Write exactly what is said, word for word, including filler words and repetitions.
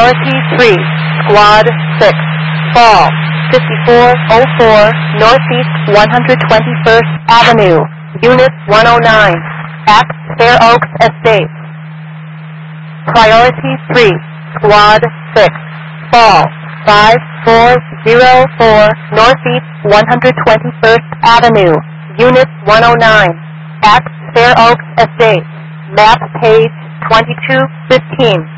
Priority three, Squad six, Fall, fifty-four oh four, Northeast one hundred twenty-first Avenue, Unit one oh nine, at Fair Oaks Estate. Priority three, Squad six, Fall, five four oh four, Northeast one hundred twenty-first Avenue, Unit one oh nine, at Fair Oaks Estate. Map page twenty-two fifteen.